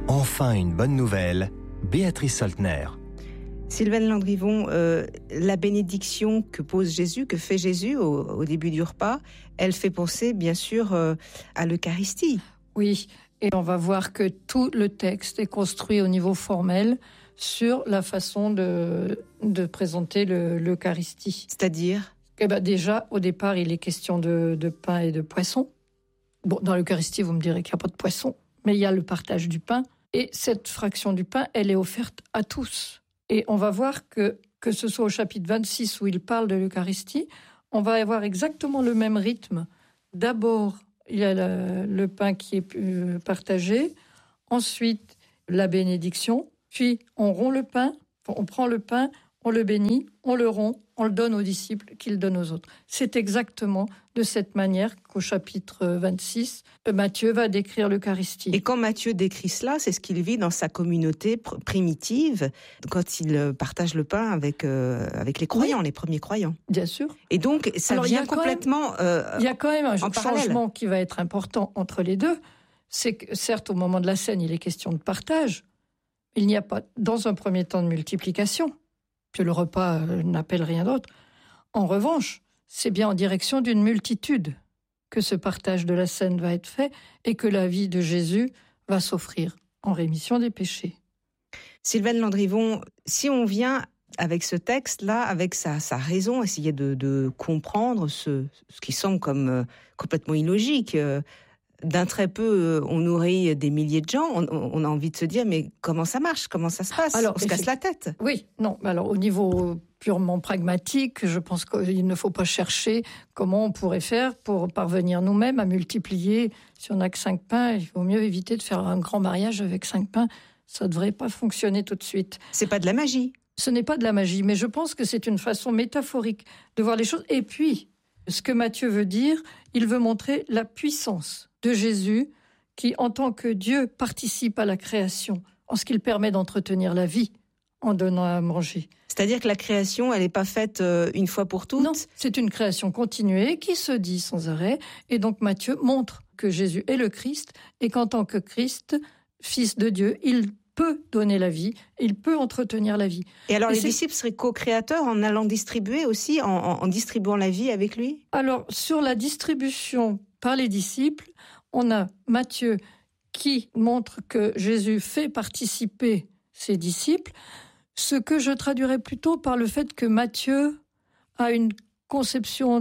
Enfin une bonne nouvelle, Béatrice Soltner. Sylvaine Landrivon, la bénédiction que pose Jésus, que fait Jésus au début du repas, elle fait penser bien sûr à l'Eucharistie. Oui, et on va voir que tout le texte est construit au niveau formel sur la façon de présenter l'Eucharistie. C'est-à-dire ? Déjà, au départ, il est question de pain et de poisson. Bon, dans l'Eucharistie, vous me direz qu'il n'y a pas de poisson, mais il y a le partage du pain. Et cette fraction du pain, elle est offerte à tous. Et on va voir que ce soit au chapitre 26 où il parle de l'Eucharistie, on va avoir exactement le même rythme. D'abord, il y a le pain qui est partagé. Ensuite, la bénédiction. Puis, on rompt le pain, on prend le pain, on le bénit, on le rompt, on le donne aux disciples, qu'ils le donnent aux autres. C'est exactement de cette manière qu'au chapitre 26, Matthieu va décrire l'Eucharistie. Et quand Matthieu décrit cela, c'est ce qu'il vit dans sa communauté primitive, quand il partage le pain avec les croyants, les premiers croyants. Bien sûr. Et donc, ça vient complètement il y a quand même un parallèle. Changement qui va être important entre les deux. C'est que, certes, au moment de la scène, il est question de partage. Il n'y a pas, dans un premier temps, de multiplication, que le repas n'appelle rien d'autre. En revanche, c'est bien en direction d'une multitude que ce partage de la scène va être fait et que la vie de Jésus va s'offrir en rémission des péchés. Sylvaine Landrivon, si on vient avec ce texte-là, avec sa raison, essayer de comprendre ce qui semble comme complètement illogique, d'un très peu, on nourrit des milliers de gens, on a envie de se dire, mais comment ça marche ? Comment ça se passe ? On se casse la tête. Oui, non. Alors, au niveau purement pragmatique, je pense qu'il ne faut pas chercher comment on pourrait faire pour parvenir nous-mêmes à multiplier. Si on n'a que 5 pains, il vaut mieux éviter de faire un grand mariage avec 5 pains. Ça ne devrait pas fonctionner tout de suite. C'est pas de la magie. Ce n'est pas de la magie, mais je pense que c'est une façon métaphorique de voir les choses. Et puis, ce que Matthieu veut dire, il veut montrer la puissance de Jésus qui, en tant que Dieu, participe à la création en ce qu'il permet d'entretenir la vie en donnant à manger. C'est-à-dire que la création, elle n'est pas faite une fois pour toutes ? Non, c'est une création continuée qui se dit sans arrêt. Et donc Matthieu montre que Jésus est le Christ et qu'en tant que Christ, Fils de Dieu, il peut donner la vie, il peut entretenir la vie. Et alors les disciples seraient co-créateurs en allant distribuer aussi, en distribuant la vie avec lui ? Alors sur la distribution par les disciples, on a Matthieu qui montre que Jésus fait participer ses disciples, ce que je traduirais plutôt par le fait que Matthieu a une conception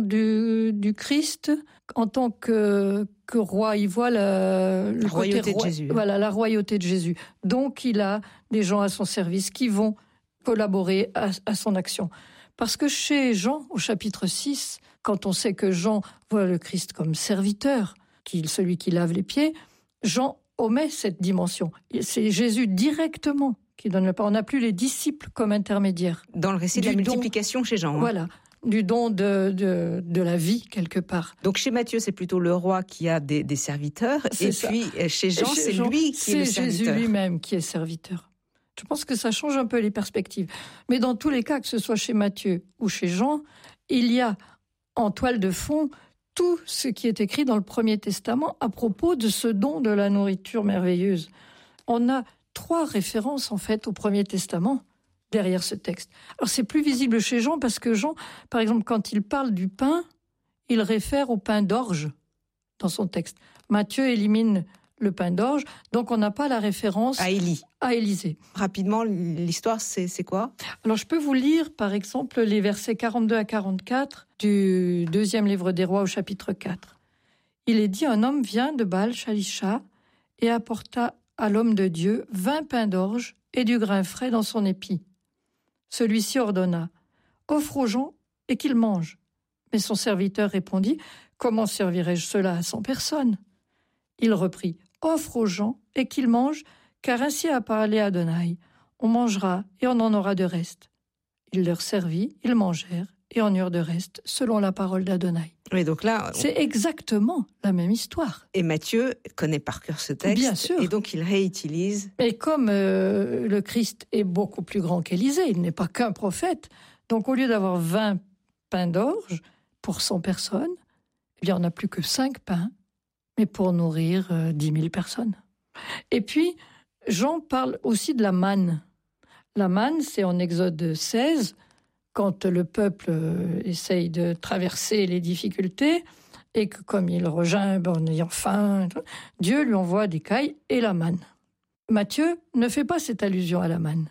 du Christ en tant que roi. Il voit la royauté de Jésus. Voilà, la royauté de Jésus. Donc il a des gens à son service qui vont collaborer à son action. Parce que chez Jean, au chapitre 6, quand on sait que Jean voit le Christ comme serviteur, celui qui lave les pieds, Jean omet cette dimension. C'est Jésus directement qui donne le pain. On n'a plus les disciples comme intermédiaires. Dans le récit de la multiplication chez Jean. Voilà, du don de la vie quelque part. Donc chez Matthieu, c'est plutôt le roi qui a des serviteurs, et ça. Puis chez Jean, c'est lui qui est le serviteur. C'est Jésus lui-même qui est serviteur. Je pense que ça change un peu les perspectives. Mais dans tous les cas, que ce soit chez Matthieu ou chez Jean, il y a en toile de fond tout ce qui est écrit dans le Premier Testament à propos de ce don de la nourriture merveilleuse. On a 3 références en fait au Premier Testament derrière ce texte. Alors c'est plus visible chez Jean parce que Jean, par exemple, quand il parle du pain, il réfère au pain d'orge dans son texte. Matthieu élimine le pain d'orge, donc on n'a pas la référence à Élisée. Rapidement, l'histoire, c'est quoi ? Alors je peux vous lire, par exemple, les versets 42 à 44 du 2e livre des Rois au chapitre 4. Il est dit, un homme vient de Baal-Shalisha et apporta à l'homme de Dieu 20 pains d'orge et du grain frais dans son épi. Celui-ci ordonna, offre aux gens et qu'ils mangent. Mais son serviteur répondit, comment servirai-je cela à 100 personnes ? Il reprit, offre aux gens et qu'ils mangent, car ainsi a parlé Adonai. On mangera et on en aura de reste. Il leur servit, ils mangèrent et en eurent de reste, selon la parole d'Adonai. Oui, donc là, c'est exactement la même histoire. Et Matthieu connaît par cœur ce texte. Bien sûr. Et donc il réutilise. Et comme le Christ est beaucoup plus grand qu'Élisée, il n'est pas qu'un prophète, donc au lieu d'avoir 20 pains d'orge pour 100 personnes, eh bien on n'a plus que 5 pains, mais pour nourrir 10 000 personnes. Et puis, Jean parle aussi de la manne. La manne, c'est en Exode 16, quand le peuple essaye de traverser les difficultés et que comme il regimbe en ayant faim, Dieu lui envoie des cailles et la manne. Matthieu ne fait pas cette allusion à la manne.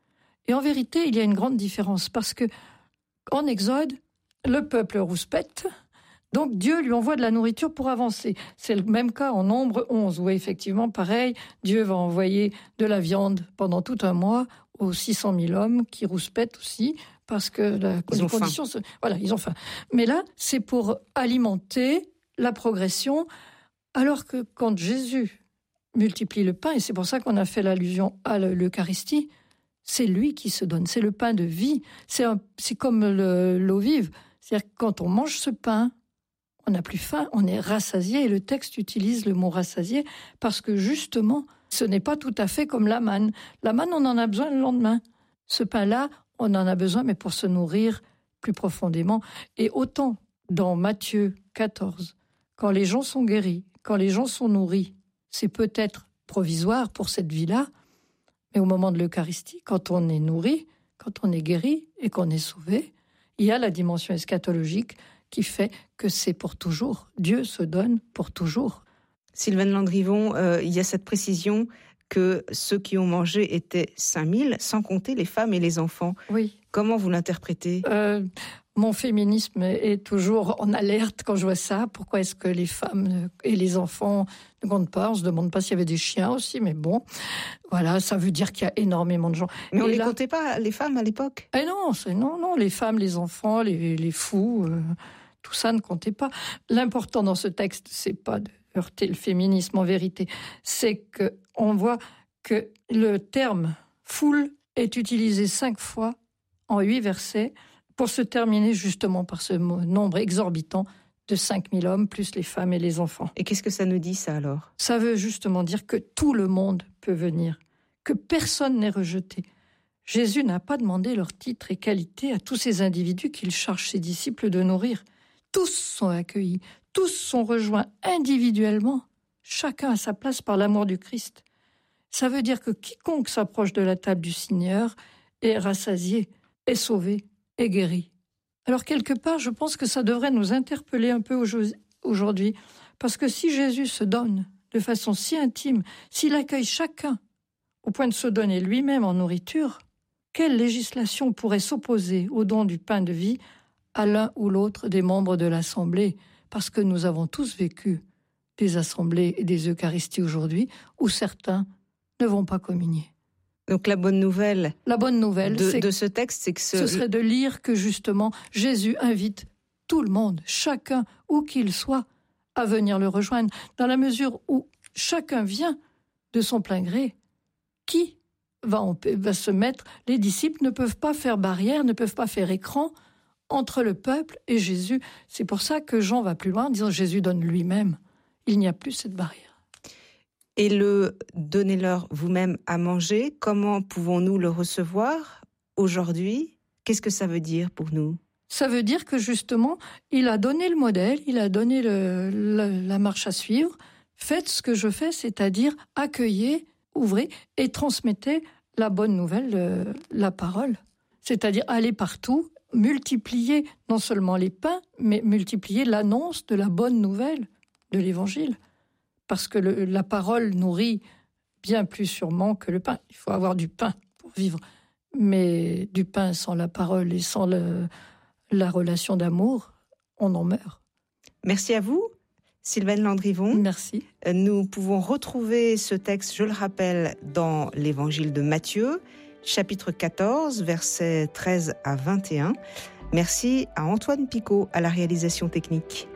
Et en vérité, il y a une grande différence parce que en Exode, le peuple rouspète, donc Dieu lui envoie de la nourriture pour avancer. C'est le même cas en Nombre 11, où effectivement, pareil, Dieu va envoyer de la viande pendant tout un mois aux 600 000 hommes qui rouspètent aussi, parce que les conditions... Voilà, ils ont faim. Mais là, c'est pour alimenter la progression, alors que quand Jésus multiplie le pain, et c'est pour ça qu'on a fait l'allusion à l'Eucharistie, c'est lui qui se donne, c'est le pain de vie, c'est comme l'eau vive. C'est-à-dire que quand on mange ce pain, on n'a plus faim, on est rassasié, et le texte utilise le mot rassasié parce que justement, ce n'est pas tout à fait comme la manne. La manne, on en a besoin le lendemain. Ce pain-là, on en a besoin, mais pour se nourrir plus profondément. Et autant dans Matthieu 14, quand les gens sont guéris, quand les gens sont nourris, c'est peut-être provisoire pour cette vie-là, mais au moment de l'Eucharistie, quand on est nourri, quand on est guéri et qu'on est sauvé, il y a la dimension eschatologique qui fait que c'est pour toujours. Dieu se donne pour toujours. Sylvaine Landrivon, il y a cette précision que ceux qui ont mangé étaient 5000, sans compter les femmes et les enfants. Oui. Comment vous l'interprétez ? Mon féminisme est toujours en alerte quand je vois ça. Pourquoi est-ce que les femmes et les enfants ne comptent pas ? On se demande pas s'il y avait des chiens aussi, mais bon, voilà, ça veut dire qu'il y a énormément de gens. Mais on ne les comptait pas, les femmes, à l'époque ? Non, les femmes, les enfants, les fous, tout ça ne comptait pas. L'important dans ce texte, c'est pas de heurter le féminisme en vérité, c'est qu'on voit que le terme « foule » est utilisé 5 fois en 8 versets, pour se terminer justement par ce nombre exorbitant de 5000 hommes, plus les femmes et les enfants. Et qu'est-ce que ça nous dit, ça, alors ? Ça veut justement dire que tout le monde peut venir, que personne n'est rejeté. Jésus n'a pas demandé leur titre et qualité à tous ces individus qu'il charge ses disciples de nourrir. Tous sont accueillis, tous sont rejoints individuellement, chacun à sa place par l'amour du Christ. Ça veut dire que quiconque s'approche de la table du Seigneur est rassasié, est sauvé, est guéri. Alors quelque part, je pense que ça devrait nous interpeller un peu aujourd'hui, parce que si Jésus se donne de façon si intime, s'il accueille chacun au point de se donner lui-même en nourriture, quelle législation pourrait s'opposer au don du pain de vie à l'un ou l'autre des membres de l'Assemblée ? Parce que nous avons tous vécu des assemblées et des Eucharisties aujourd'hui où certains ne vont pas communier. Donc la bonne nouvelle de ce texte, c'est que ce serait de lire que justement Jésus invite tout le monde, chacun, où qu'il soit, à venir le rejoindre. Dans la mesure où chacun vient de son plein gré, qui va se mettre... Les disciples ne peuvent pas faire barrière, ne peuvent pas faire écran entre le peuple et Jésus. C'est pour ça que Jean va plus loin en disant Jésus donne lui-même. Il n'y a plus cette barrière. Et le « donnez-leur vous-même à manger », comment pouvons-nous le recevoir aujourd'hui ? Qu'est-ce que ça veut dire pour nous ? Ça veut dire que justement, il a donné le modèle, il a donné la marche à suivre. Faites ce que je fais, c'est-à-dire accueillez, ouvrez et transmettez la bonne nouvelle, la parole. C'est-à-dire allez partout, multipliez non seulement les pains, mais multipliez l'annonce de la bonne nouvelle de l'Évangile. Parce que la parole nourrit bien plus sûrement que le pain. Il faut avoir du pain pour vivre. Mais du pain sans la parole et sans la relation d'amour, on en meurt. Merci à vous, Sylvaine Landrivon. Merci. Nous pouvons retrouver ce texte, je le rappelle, dans l'Évangile de Matthieu, chapitre 14, versets 13 à 21. Merci à Antoine Picot à la réalisation technique.